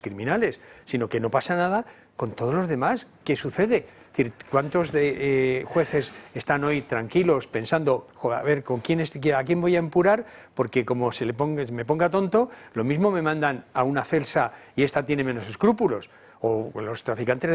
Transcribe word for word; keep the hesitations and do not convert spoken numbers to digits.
criminales, sino que no pasa nada con todos los demás. ¿Qué sucede? Es decir, ¿cuántos de eh, jueces están hoy tranquilos pensando, joder, a ver, ¿con quién es, a quién voy a empurar? Porque como se le ponga, me ponga tonto, lo mismo me mandan a una celsa y esta tiene menos escrúpulos, o los traficantes de